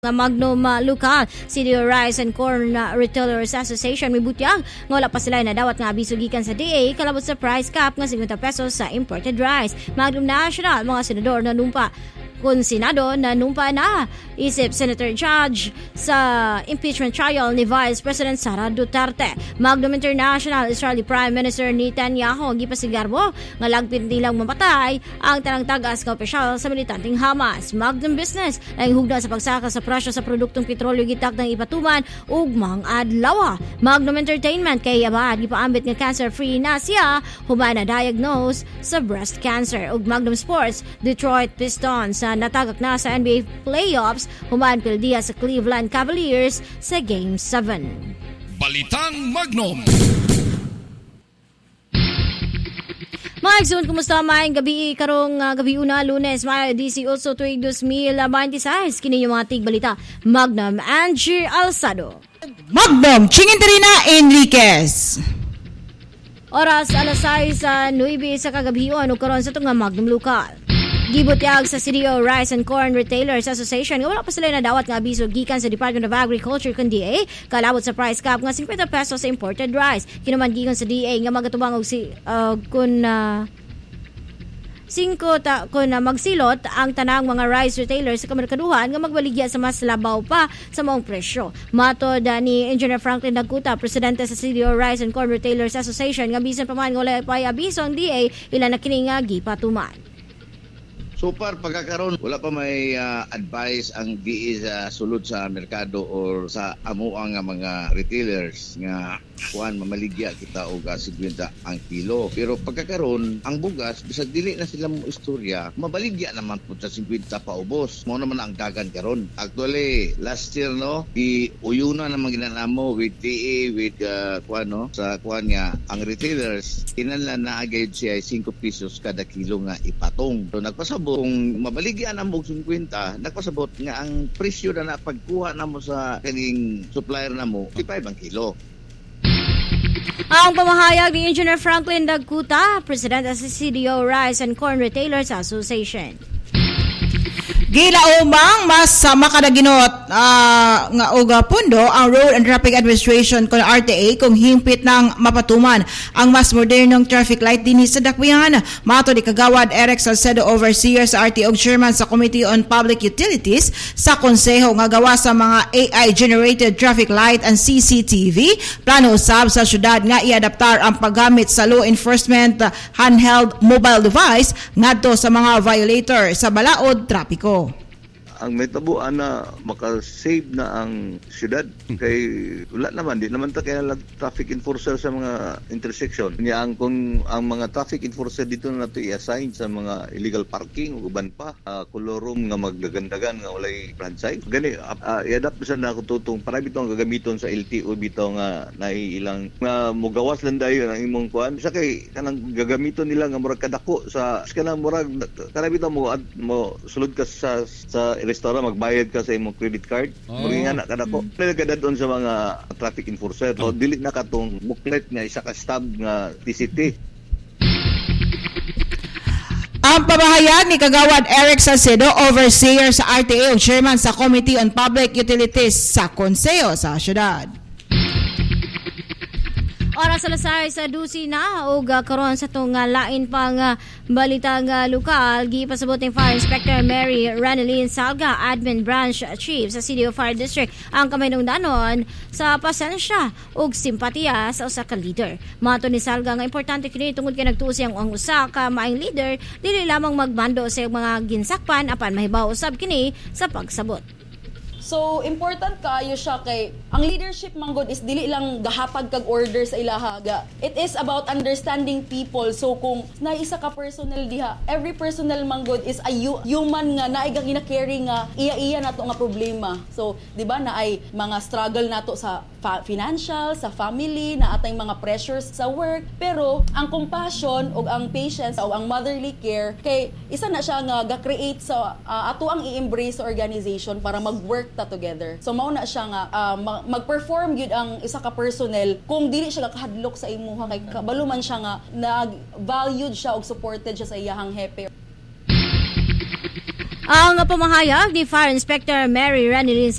Magnum Local, CDO Rice and Corn Retailers Association mibutyag nga wala pa sila nadawat nga abiso gikan sa DA kalabot sa price cap nga 50 pesos sa imported rice. Magnum National mga senador na numpa kung Senado na numpa na isip Senator Judge sa impeachment trial ni Vice President Sara Duterte. Magnum International, Israeli Prime Minister Netanyahu gipasigarbo nga lagpit nilang mamatay ang tanang tagas nga opisyal sa militanteng Hamas. Magnum Business ang hugna sa pagsaka sa presyo sa produktong petrolyo gitak ng ipatuman ug mga adlaw. Magnum Entertainment kay abad gipaambit nga cancer-free na siya human na diagnose sa breast cancer. Ug Magnum Sports, Detroit Pistons natagak na sa NBA playoffs human pildiya sa Cleveland Cavaliers sa Game 7. Balitang Magnum. Maigsoon, kumusta maayong gabi karong gabi una Lunes, Mayo DC also tuig 2026 kini yung mga tigbalita. Magnum Angie Alzado. Magnum Chinginterina Enriquez. Oras alas 6 sa 9 sa kagabion ug karon sa tunga Magnum Local. Gibutyag sa CDO Rice and Corn Retailers Association nga wala pa sila nadawat nga abiso gikan sa Department of Agriculture kun DA kalabot sa price cap nga 50 pesos sa imported rice. Kinuman gikan sa DA nga magatubang og kun magsilot ang tanang mga rice retailers sa kamerkaduhan nga magbaligya sa mas labaw pa sa maong presyo. Matod ni Engineer Franklin Dagkuta, presidente sa CDO Rice and Corn Retailers Association, nga bisan pa man nga wala pa abiso ang DA ila na kini nga gipatuman. So far, pagkakaroon, wala pa may advice ang DE sa sulod sa merkado or sa amuang mga retailers nga kuan mamaligya kita og 50 ang kilo. Pero pagkakaroon, ang bugas, bisag dili na sila mo istorya, mabaligya naman po sa 50 pa ubos. Mo naman ang dagan karon. Actually, last year no, uyuna naman ginanamo with DE, with sa kuan nga, ang retailers, kinanlan na agad siya 5 pesos kada kilo nga ipatong. So nagpasabot kung mabaligyan na mo 50, nagpasabot nga ang presyo na pagkuha na mo sa kaning supplier na mo, 55 ang kilo. Ang pamahayag ni Engineer Franklin Dagkuta, President sa CDO Rice and Corn Retailers Association. Gilaumang mas makadaginot nga uga pundo ang Road and Traffic Administration kon RTA kung himpit ng mapatuman ang mas modernong traffic light dinhi sa dakbayan. Mato ni Kagawad Eric Salcedo, overseer sa RTO chairman sa Committee on Public Utilities sa konseho nga gawa sa mga AI generated traffic light and CCTV. Plano usab sa syudad nga iadaptar ang paggamit sa law enforcement handheld mobile device ngadto sa mga violator sa balaod trapiko. Ang may tabuan na makasave na ang syudad kay wala naman, di naman ta kaya traffic enforcer sa mga intersection niya kung ang mga traffic enforcer dito na nato i-assign sa mga illegal parking o uban pa kolorum nga magdagandagan nga walay franchise gani i-adapt sa na tutong para bitaw ang gagamiton sa LTO bitaw nga naiilang nga mogawas lang dayon ang imong kuan sa kay kanang gagamiton nila nga murag kadako sa kanang murag kana bitaw mo sulod ka sa restaurant, magbayad ka sa imong credit card. Maging anak ka na ko. Nagkadadon sa mga traffic enforcer. So, dili na ka itong booklet nga isa ka stab nga TCT. Ang pamahayag ni Kagawad Eric Salcedo, overseer sa RTA o chairman sa Committee on Public Utilities sa konseho sa syudad. Oras alas 6 sa dusi na og karon sa tong lain pang balita nga lokal gipasabot ni Fire Inspector Mary Ranelyn Salga, Admin Branch Chief sa CDO Fire District, ang kamayunungdanon sa pasensya ug simpatiya sa usa ka leader. Mato ni Salga nga importante kini tungod kay nagtusi ang usa ka maayong leader dili lamang magbando sa mga ginsakpan apan mahibaw usab kini sa pagsabot. So, important kaayo siya kay ang leadership manggod is dili lang gahapag kag order sa ilaha. It is about understanding people. So, kung naisa ka personal diha, every personal manggod is a human nga naay gina-carry nga iya-iya nato nga problema. So, di ba naay mga struggle nato sa financial, sa family, na atay mga pressures sa work. Pero, ang compassion o ang patience o ang motherly care kay isa na siya nga ga-create sa ato ang i-embrace sa organization para mag-work ta together. So mao na siya nga mag-perform gyud ang isa ka personnel kung dili siya kahadlok sa imuha kay kabalo man siya nga nag-valued siya og supported siya sa iyahang hepe. Ang pamahayag ni Fire Inspector Mary Ranelyn